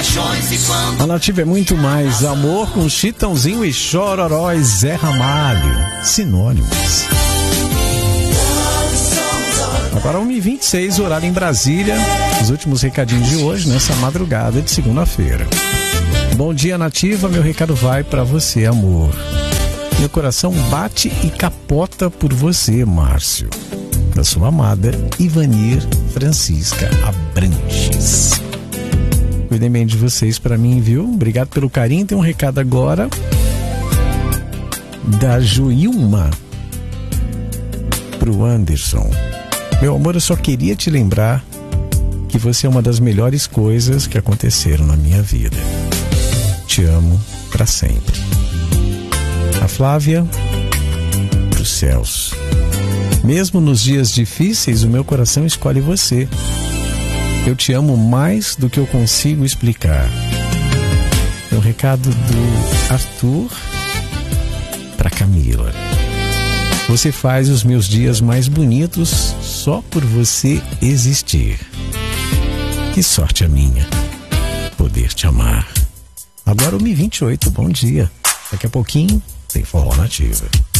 paixões e quando... A Nativa é muito mais amor com Chitãozinho e Chororó e Zé Ramalho. Sinônimos. Agora 1h26, horário em Brasília. Os últimos recadinhos de hoje, nessa madrugada de segunda-feira. Bom dia, Nativa. Meu recado vai pra você, amor. Meu coração bate e capota por você, Márcio. Da sua amada Ivanir Francisca Abranches. Cuidem bem de vocês pra mim, viu? Obrigado pelo carinho. Tem um recado agora da Joilma pro Anderson. Meu amor, eu só queria te lembrar que você é uma das melhores coisas que aconteceram na minha vida. Te amo pra sempre. A Flávia pro Celso. Mesmo nos dias difíceis, o meu coração escolhe você. Eu te amo mais do que eu consigo explicar. É o recado do Arthur para Camila. Você faz os meus dias mais bonitos só por você existir. Que sorte a minha poder te amar. Agora 1h28, bom dia. Daqui a pouquinho tem Forró Nativa.